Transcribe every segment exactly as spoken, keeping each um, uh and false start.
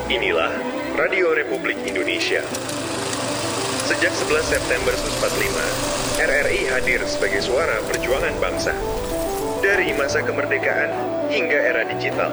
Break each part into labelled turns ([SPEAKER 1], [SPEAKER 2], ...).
[SPEAKER 1] Inilah Radio Republik Indonesia. Sejak sebelas September seribu sembilan ratus empat puluh lima, R R I hadir sebagai suara perjuangan bangsa. Dari masa kemerdekaan hingga era digital.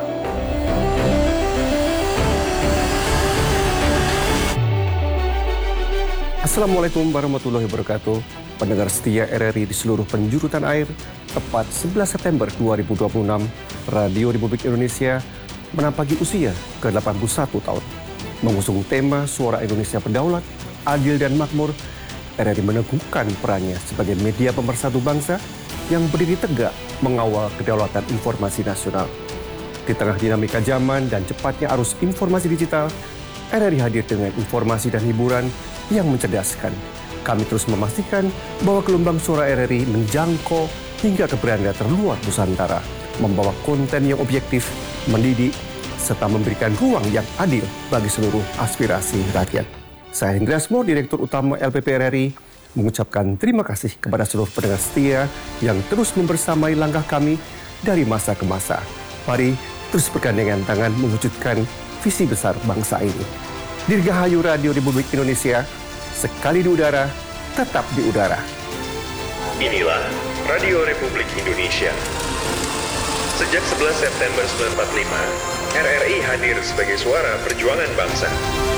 [SPEAKER 2] Assalamualaikum warahmatullahi wabarakatuh. Pendengar setia R R I di seluruh penjuru tanah air, tepat sebelas September dua ribu dua puluh enam, Radio Republik Indonesia menampaki usia ke delapan puluh satu tahun. Mengusung tema Suara Indonesia Berdaulat, Adil dan Makmur, R R I meneguhkan perannya sebagai media pemersatu bangsa yang berdiri tegak mengawal kedaulatan informasi nasional. Di tengah dinamika zaman dan cepatnya arus informasi digital, R R I hadir dengan informasi dan hiburan yang mencerdaskan. Kami terus memastikan bahwa gelombang suara R R I menjangkau hingga ke beranda terluar Nusantara, membawa konten yang objektif, mendidik, serta memberikan ruang yang adil bagi seluruh aspirasi rakyat. Saya Hendra Asmo, Direktur Utama L P P R R I, mengucapkan terima kasih kepada seluruh pendengar setia yang terus membersamai langkah kami dari masa ke masa. Mari terus bergandengan tangan mewujudkan visi besar bangsa ini. Dirgahayu Radio Republik Indonesia, sekali di udara, tetap di udara.
[SPEAKER 1] Inilah Radio Republik Indonesia. Sejak sebelas September seribu sembilan ratus empat puluh lima, R R I hadir sebagai suara perjuangan bangsa.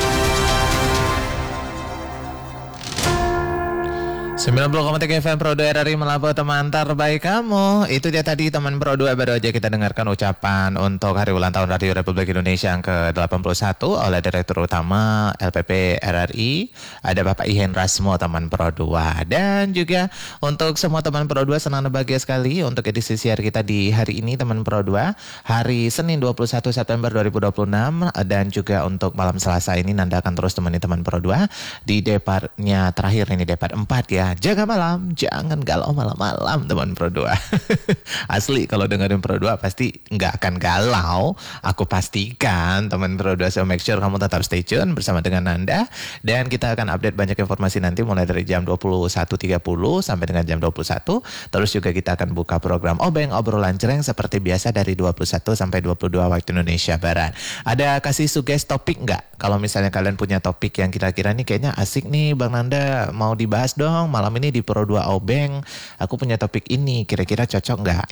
[SPEAKER 3] sembilan puluh koma tiga F M Pro dua R R I melapor teman terbaik kamu. Itu dia tadi teman Pro dua, baru aja kita dengarkan ucapan untuk hari ulang tahun Radio Republik Indonesia yang ke delapan puluh satu oleh Direktur Utama L P P R R I. Ada Bapak Ihen Rasmo, teman Pro dua. Dan juga untuk semua teman Pro dua, senang dan bahagia sekali untuk edisi siar kita di hari ini teman Pro dua. Hari Senin dua puluh satu September dua ribu dua puluh enam. Dan juga untuk malam Selasa ini Nanda akan terus temani teman Pro dua di departnya terakhir ini, depart empat ya. Jaga malam, jangan galau malam-malam teman Pro dua. Asli kalau dengerin Pro dua pasti nggak akan galau. Aku pastikan teman Pro dua, so make sure kamu tetap stay tune bersama dengan Nanda. Dan kita akan update banyak informasi nanti mulai dari jam dua puluh satu tiga puluh sampai dengan jam dua puluh satu. Terus juga kita akan buka program Obeng Obrolan Cereng seperti biasa dari dua puluh satu sampai dua puluh dua waktu Indonesia Barat. Ada kasih sugesti topik nggak? Kalau misalnya kalian punya topik yang kira-kira nih kayaknya asik nih Bang Nanda, mau dibahas dong malam ini di Pro dua Obeng, aku punya topik ini, kira-kira cocok nggak?